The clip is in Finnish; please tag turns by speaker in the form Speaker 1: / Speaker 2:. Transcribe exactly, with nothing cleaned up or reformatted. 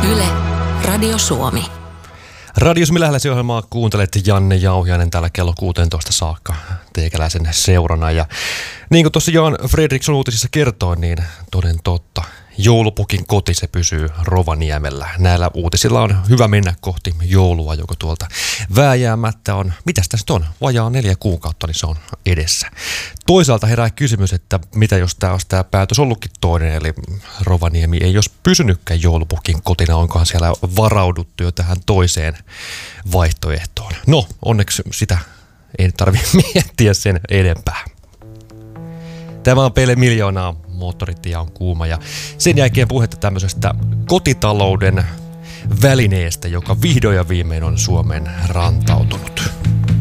Speaker 1: Yle, Radio Suomi.
Speaker 2: Radio Suomi Lähläsi-ohjelmaa kuuntelet Janne Jauhiainen täällä kello kuusitoista saakka teikäläisen seurana. Ja niin kuin tuossa Jan Fredriksson uutisissa kertoi, niin toden totta, joulupukin koti se pysyy Rovaniemellä. Näillä uutisilla on hyvä mennä kohti joulua, joka tuolta vääjäämättä on, mitäs tässä on, vajaa neljä kuukautta, niin se on edessä. Toisaalta herää kysymys, että mitä jos tämä olisi tämä päätös ollutkin toinen, eli Rovaniemi ei olisi pysynytkään joulupukin kotina, onkohan siellä varauduttu jo tähän toiseen vaihtoehtoon. No, onneksi sitä ei tarvitse miettiä sen enempää. Tämä on Pele Miljoonaa, moottoritie on kuuma ja sen jälkeen puhetta tämmöisestä kotitalouden välineestä, joka vihdoin ja viimein on Suomeen rantautunut.